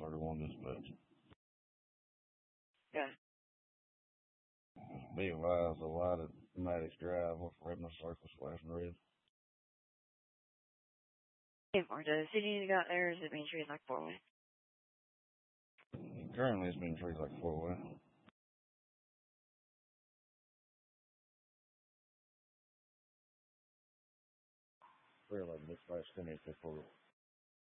31 dispatch. Yeah. Be advised, a lot of Maddox Drive with retina circles flashing red. 8-4, does the city got there, or is it being treated like 4-way? Currently, it's being treated like 4-way. We're like dispatch 10-8 4.